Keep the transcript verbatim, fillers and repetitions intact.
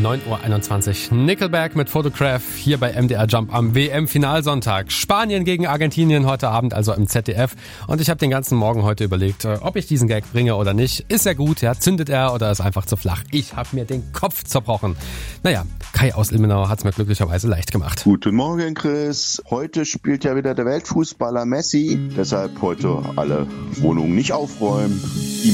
neun Uhr einundzwanzig. Nickelback mit Photograph hier bei M D R Jump am W M-Finalsonntag. Spanien gegen Argentinien heute Abend, also im Z D F. Und ich habe den ganzen Morgen heute überlegt, ob ich diesen Gag bringe oder nicht. Ist er gut, ja? Zündet er oder ist einfach zu flach? Ich habe mir den Kopf zerbrochen. Naja, Kai aus Ilmenau hat es mir glücklicherweise leicht gemacht. Guten Morgen, Chris. Heute spielt ja wieder der Weltfußballer Messi. Deshalb heute alle Wohnungen nicht aufräumen.